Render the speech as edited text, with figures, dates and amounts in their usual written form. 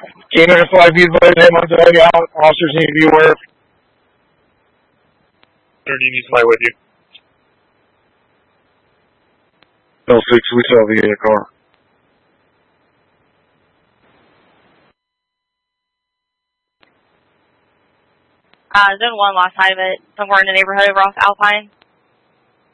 Canada Fly be advised, ambulance already out. Officers need to be aware. Or do you need somebody with you? No, 6, we still have the car. Zone 1 lost sight of it somewhere in the neighborhood of Ross Alpine.